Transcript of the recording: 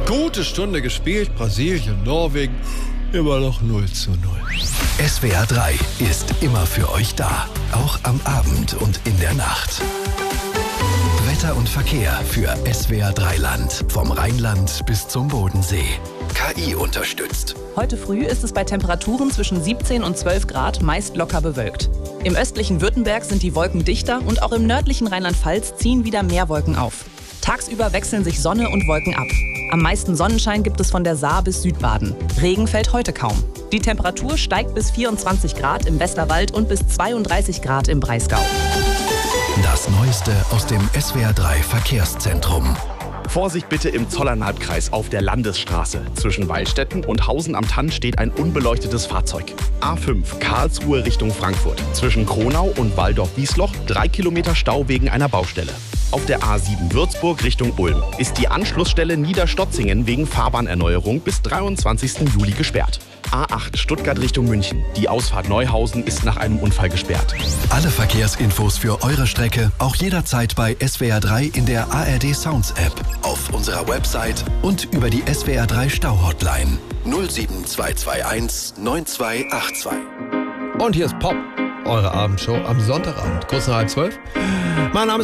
Gute Stunde gespielt, Brasilien, Norwegen, immer noch 0:0. SWR 3 ist immer für euch da, auch am Abend und in der Nacht. Wetter und Verkehr für SWR 3 Land, vom Rheinland bis zum Bodensee. KI unterstützt. Heute früh ist es bei Temperaturen zwischen 17 und 12 Grad meist locker bewölkt. Im östlichen Württemberg sind die Wolken dichter und auch im nördlichen Rheinland-Pfalz ziehen wieder mehr Wolken auf. Tagsüber wechseln sich Sonne und Wolken ab. Am meisten Sonnenschein gibt es von der Saar bis Südbaden. Regen fällt heute kaum. Die Temperatur steigt bis 24 Grad im Westerwald und bis 32 Grad im Breisgau. Das Neueste aus dem SWR 3 Verkehrszentrum. Vorsicht bitte im Zollernalbkreis auf der Landesstraße. Zwischen Waldstätten und Hausen am Tann steht ein unbeleuchtetes Fahrzeug. A5 Karlsruhe Richtung Frankfurt. Zwischen Kronau und Walldorf-Wiesloch 3 Kilometer Stau wegen einer Baustelle. Auf der A7 Würzburg Richtung Ulm ist die Anschlussstelle Niederstotzingen wegen Fahrbahnerneuerung bis 23. Juli gesperrt. A8 Stuttgart Richtung München. Die Ausfahrt Neuhausen ist nach einem Unfall gesperrt. Alle Verkehrsinfos für eure Strecke auch jederzeit bei SWR 3 in der ARD Sounds App, auf unserer Website und über die SWR 3 Stau-Hotline 07221 9282. Und hier ist Pop, eure Abendshow am Sonntagabend, kurz nach 11:30. Mein Name ist